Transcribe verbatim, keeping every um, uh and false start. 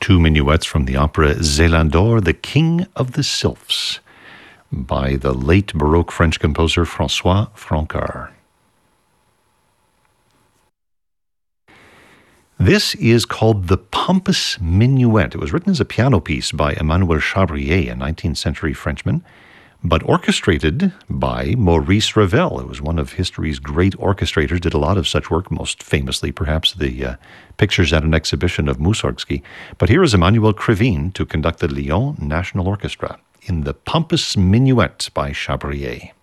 two minuets from the opera Zelandor, The King of the Sylphs, by the late Baroque French composer François Francard. This is called the Pompous Minuet. It was written as a piano piece by Emmanuel Chabrier, a nineteenth century Frenchman, but orchestrated by Maurice Ravel, who was one of history's great orchestrators, did a lot of such work, most famously perhaps the uh, pictures at an exhibition of Mussorgsky. But here is Emmanuel Krivine to conduct the Lyon National Orchestra in the Pompous Minuet by Chabrier.